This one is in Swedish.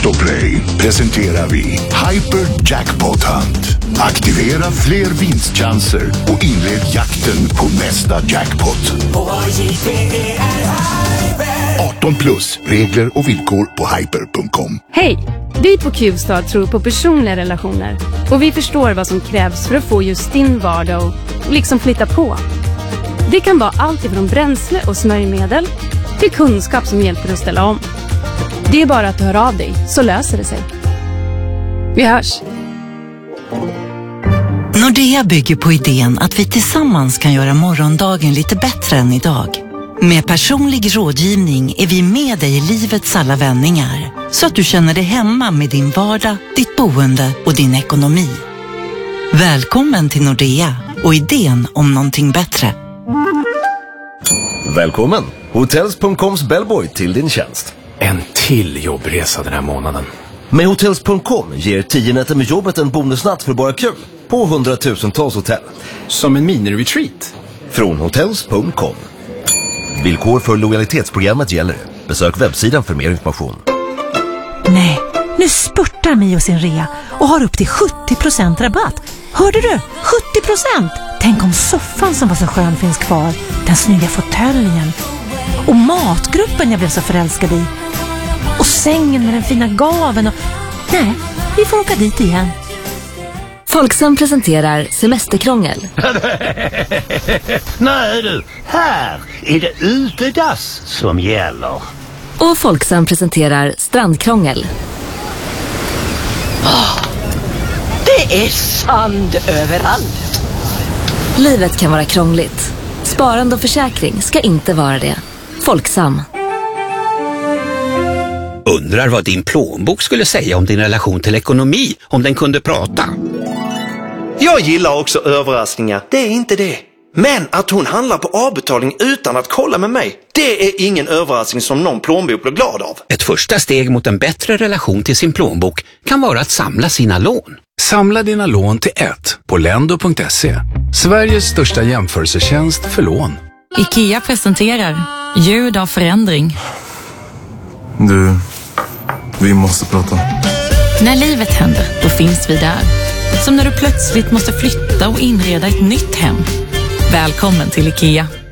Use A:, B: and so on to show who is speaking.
A: Autoplay presenterar vi Hyper Jackpot Hunt. Aktivera fler vinstchanser och inled jakten på nästa jackpot. 18 plus. Regler och villkor på hyper.com.
B: Hej! Vi på Q-Star tror på personliga relationer. Och vi förstår vad som krävs för att få just din vardag och liksom flytta på. Det kan vara allt ifrån bränsle och smörjmedel till kunskap som hjälper att ställa om. Det är bara att du hör av dig, så löser det sig. Vi hörs!
C: Nordea bygger på idén att vi tillsammans kan göra morgondagen lite bättre än idag. Med personlig rådgivning är vi med dig i livets alla vändningar. Så att du känner dig hemma med din vardag, ditt boende och din ekonomi. Välkommen till Nordea och idén om någonting bättre.
D: Välkommen! Hotels.coms bellboy till din tjänst.
E: En till jobbresa den här månaden.
D: Med Hotels.com ger 10 nätter med jobbet en bonusnatt för bara kul på 100,000-tals hotell.
E: Som en mini-retreat.
D: Från Hotels.com. Villkor för lojalitetsprogrammet gäller. Besök webbsidan för mer information.
F: Nej, nu spurtar Mio sin rea och har upp till 70% rabatt. Hörde du? 70%! Tänk om soffan som var så skön finns kvar. Den snygga fåtöljen. Och matgruppen jag blev så förälskad i. Och sängen med den fina gaven och... Nej, vi får åka dit igen.
G: Folksam presenterar semesterkrångel.
H: Nej du, här är det utedass som gäller.
G: Och Folksam presenterar strandkrångel.
H: Det är sand överallt.
G: Livet kan vara krångligt. Sparande och försäkring ska inte vara det. Folksam.
I: Undrar vad din plånbok skulle säga om din relation till ekonomi om den kunde prata.
J: Jag gillar också överraskningar, det är inte det. Men att hon handlar på avbetalning utan att kolla med mig, det är ingen överraskning som någon plånbok blir glad av.
I: Ett första steg mot en bättre relation till sin plånbok kan vara att samla sina lån.
E: Samla dina lån till ett på lendo.se. Sveriges största jämförelsetjänst för lån.
K: IKEA presenterar ljud av förändring.
L: Du, vi måste prata.
K: När livet händer, då finns vi där. Som när du plötsligt måste flytta och inreda ett nytt hem. Välkommen till IKEA.